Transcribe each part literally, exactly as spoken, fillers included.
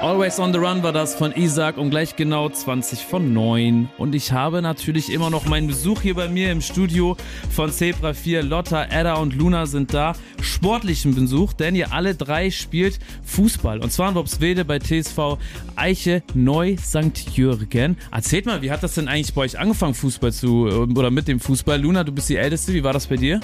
Always on the Run war das von Isaac um gleich genau zwanzig von neun. Und ich habe natürlich immer noch meinen Besuch hier bei mir im Studio von Zebra vier. Lotta, Edda und Luna sind da. Sportlichen Besuch, denn ihr alle drei spielt Fußball. Und zwar in Worpswede bei T S V Eiche Neu Sankt Jürgen. Erzählt mal, wie hat das denn eigentlich bei euch angefangen, Fußball zu, oder mit dem Fußball? Luna, du bist die Älteste, wie war das bei dir?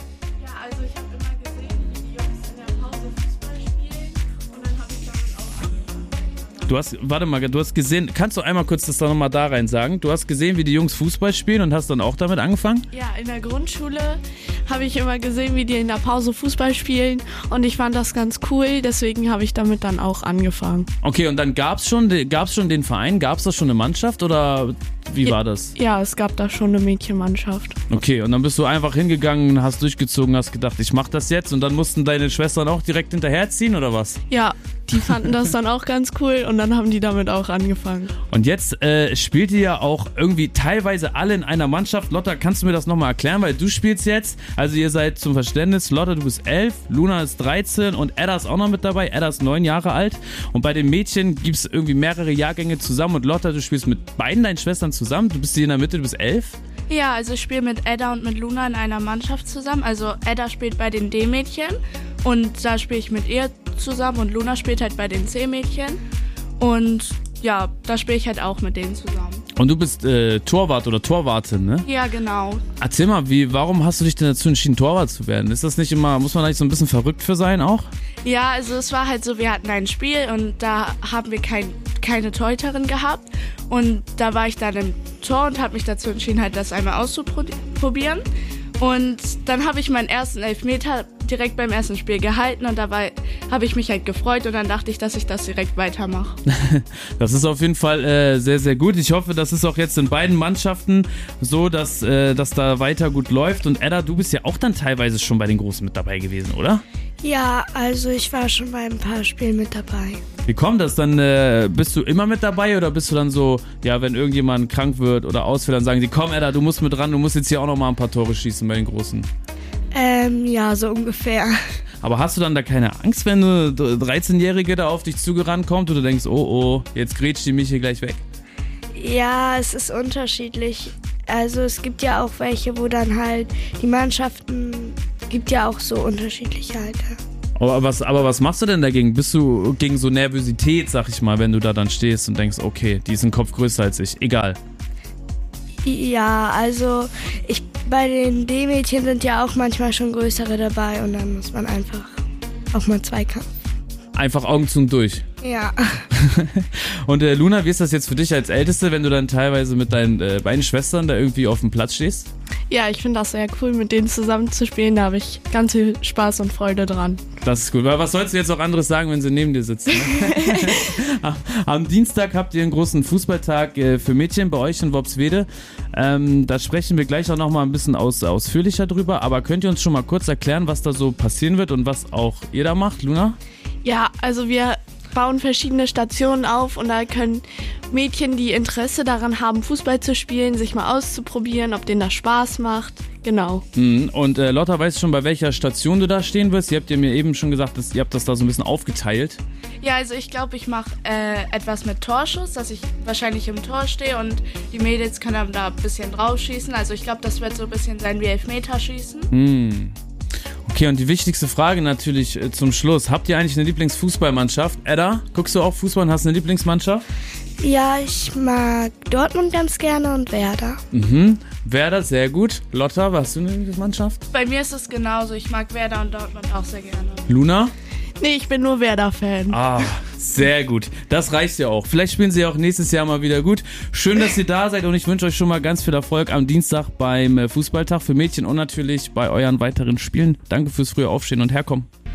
Du hast, warte mal, du hast gesehen, kannst du einmal kurz das da nochmal da rein sagen? Du hast gesehen, wie die Jungs Fußball spielen und hast dann auch damit angefangen? Ja, in der Grundschule habe ich immer gesehen, wie die in der Pause Fußball spielen und ich fand das ganz cool, deswegen habe ich damit dann auch angefangen. Okay, und dann gab's schon, gab's schon den Verein, gab's da schon eine Mannschaft oder wie war das? Ja, es gab da schon eine Mädchenmannschaft. Okay, und dann bist du einfach hingegangen, hast durchgezogen, hast gedacht, ich mach das jetzt und dann mussten deine Schwestern auch direkt hinterherziehen oder was? Ja, die fanden das dann auch ganz cool und dann haben die damit auch angefangen. Und jetzt äh, spielt ihr ja auch irgendwie teilweise alle in einer Mannschaft. Lotta, kannst du mir das nochmal erklären, weil du spielst jetzt, also ihr seid zum Verständnis, Lotta, du bist elf, Luna ist dreizehn und Edda ist auch noch mit dabei. Edda ist neun Jahre alt und bei den Mädchen gibt es irgendwie mehrere Jahrgänge zusammen und Lotta, du spielst mit beiden deinen Schwestern zusammen, du bist hier in der Mitte, du bist elf. Ja, also ich spiele mit Edda und mit Luna in einer Mannschaft zusammen. Also Edda spielt bei den D-Mädchen und da spiele ich mit ihr zusammen und Luna spielt halt bei den C-Mädchen und ja, da spiele ich halt auch mit denen zusammen. Und du bist äh, Torwart oder Torwartin, ne? Ja, genau. Erzähl mal, wie, warum hast du dich denn dazu entschieden, Torwart zu werden? Ist das nicht immer, muss man da nicht so ein bisschen verrückt für sein auch? Ja, also es war halt so, wir hatten ein Spiel und da haben wir kein, keine Torhüterin gehabt und da war ich dann im Tor und habe mich dazu entschieden, halt das einmal auszuprobieren. Und dann habe ich meinen ersten Elfmeter direkt beim ersten Spiel gehalten und dabei habe ich mich halt gefreut und dann dachte ich, dass ich das direkt weitermache. Das ist auf jeden Fall äh, sehr, sehr gut. Ich hoffe, das ist auch jetzt in beiden Mannschaften so, dass äh, das da weiter gut läuft. Und Edda, du bist ja auch dann teilweise schon bei den Großen mit dabei gewesen, oder? Ja, also ich war schon bei ein paar Spielen mit dabei. Wie kommt das dann? Äh, bist du immer mit dabei oder bist du dann so, ja, wenn irgendjemand krank wird oder ausfällt, dann sagen die, komm Edda, du musst mit ran, du musst jetzt hier auch noch mal ein paar Tore schießen bei den Großen? Ähm, ja, so ungefähr. Aber hast du dann da keine Angst, wenn eine dreizehnjährige da auf dich zugerannt kommt und du denkst, oh oh, jetzt grätscht die mich hier gleich weg? Ja, es ist unterschiedlich. Also es gibt ja auch welche, wo dann halt die Mannschaften, gibt ja auch so unterschiedliche halt. Aber was, aber was machst du denn dagegen? Bist du gegen so Nervosität, sag ich mal, wenn du da dann stehst und denkst, okay, die ist ein Kopf größer als ich, egal. Ja, also ich bei den D-Mädchen sind ja auch manchmal schon größere dabei und dann muss man einfach auch mal Zweikampf. Einfach Augen zu und durch. Ja. Und äh, Luna, wie ist das jetzt für dich als Älteste, wenn du dann teilweise mit deinen äh, beiden Schwestern da irgendwie auf dem Platz stehst? Ja, ich finde das sehr cool, mit denen zusammen zu spielen. Da habe ich ganz viel Spaß und Freude dran. Das ist gut. Weil was sollst du jetzt auch anderes sagen, wenn sie neben dir sitzen? Ne? Am Dienstag habt ihr einen großen Fußballtag äh, für Mädchen bei euch in Worpswede. Ähm, da sprechen wir gleich auch noch mal ein bisschen aus, ausführlicher drüber. Aber könnt ihr uns schon mal kurz erklären, was da so passieren wird und was auch ihr da macht, Luna? Ja, also wir bauen verschiedene Stationen auf und da können Mädchen, die Interesse daran haben, Fußball zu spielen, sich mal auszuprobieren, ob denen das Spaß macht. Genau. Und äh, Lotta, weißt du schon, bei welcher Station du da stehen wirst? Ihr habt ja mir eben schon gesagt, dass, ihr habt das da so ein bisschen aufgeteilt. Ja, also ich glaube, ich mache äh, etwas mit Torschuss, dass ich wahrscheinlich im Tor stehe und die Mädels können dann da ein bisschen drauf schießen. Also ich glaube, das wird so ein bisschen sein wie Elfmeterschießen. Hm. Okay, und die wichtigste Frage natürlich äh, zum Schluss. Habt ihr eigentlich eine Lieblingsfußballmannschaft? Edda, guckst du auch Fußball und hast eine Lieblingsmannschaft? Ja, ich mag Dortmund ganz gerne und Werder. Mhm, Werder, sehr gut. Lotta, was hast du eine Lieblingsmannschaft? Bei mir ist es genauso. Ich mag Werder und Dortmund auch sehr gerne. Luna? Nee, ich bin nur Werder-Fan. Ah, sehr gut. Das reicht ja auch. Vielleicht spielen sie ja auch nächstes Jahr mal wieder gut. Schön, dass ihr da seid und ich wünsche euch schon mal ganz viel Erfolg am Dienstag beim Fußballtag für Mädchen und natürlich bei euren weiteren Spielen. Danke fürs frühe Aufstehen und Herkommen.